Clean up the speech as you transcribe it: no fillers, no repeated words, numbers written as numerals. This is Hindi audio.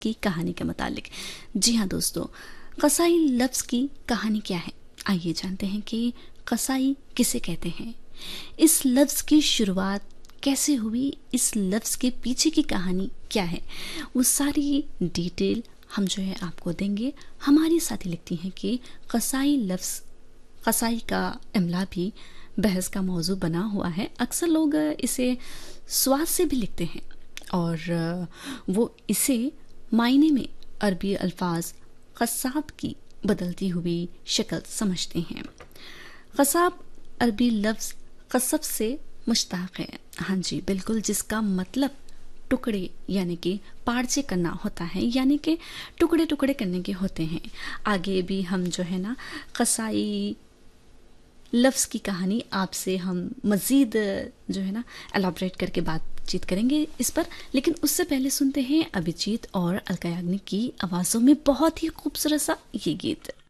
की कहानी के मुतालिक। जी हाँ दोस्तों, कसाई लफ्ज़ की कहानी क्या है, आइए जानते हैं कि कसाई किसे कहते हैं, इस लफ्ज़ की शुरुआत कैसे हुई, इस लफ्ज़ के पीछे की कहानी क्या है। वो सारी डिटेल हम जो है आपको देंगे। हमारी साथी लिखती हैं कि कसाई लफ्ज़, कसाई का इमला भी बहस का मौजू बना हुआ है। अक्सर लोग इसे स्वाद से भी लिखते हैं और वो इसे मायने में अरबी अल्फाज कसाब की बदलती हुई शक्ल समझते हैं। कसाब अरबी लफ्ज़ कसब से मुश्ताक है। हाँ जी बिल्कुल, जिसका मतलब टुकड़े यानी कि पार्चे करना होता है, यानी कि टुकड़े टुकड़े करने के होते हैं। आगे भी हम जो है ना कसाई लफ्ज़ की कहानी आपसे हम मज़ीद जो है ना एलाबरेट करके बातचीत करेंगे इस पर, लेकिन उससे पहले सुनते हैं अभिजीत और अलका याग्निक की आवाज़ों में बहुत ही खूबसूरत सा ये गीत।